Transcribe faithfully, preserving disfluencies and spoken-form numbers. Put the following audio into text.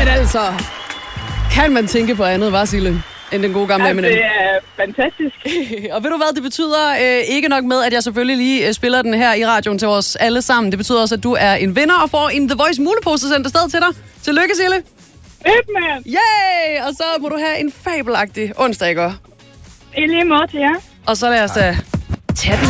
Men altså, kan man tænke på andet, var Sille, end den gode gamle Eminem? Ja, det er fantastisk. Og ved du hvad, det betyder øh, ikke nok med, at jeg selvfølgelig lige øh, spiller den her i radioen til os alle sammen. Det betyder også, at du er en vinder og får en The Voice mulepose sendt afsted til dig. Tillykke, Sille. Fedt, mand. Yay! Og så må du have en fabelagtig onsdag, ikke? I lige måde til jer. Og så lad os da tage den.